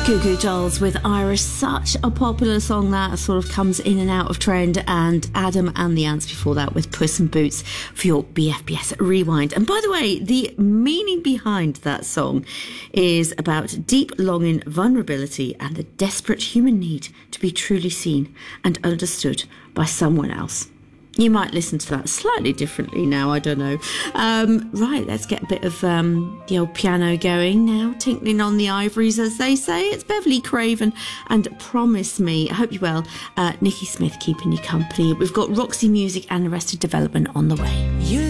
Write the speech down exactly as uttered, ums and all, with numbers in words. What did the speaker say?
Goo Goo Dolls with Iris, such a popular song that sort of comes in and out of trend, and Adam and the Ants before that with Puss in Boots for your B F B S Rewind. And by the way, the meaning behind that song is about deep longing, vulnerability and the desperate human need to be truly seen and understood by someone else. You might listen to that slightly differently now, I don't know. Um, right, let's get a bit of um, the old piano going now, tinkling on the ivories, as they say. It's Beverly Craven and Promise Me. I hope you're well. Uh, Nikki Smith keeping you company. We've got Roxy Music and Arrested Development on the way. You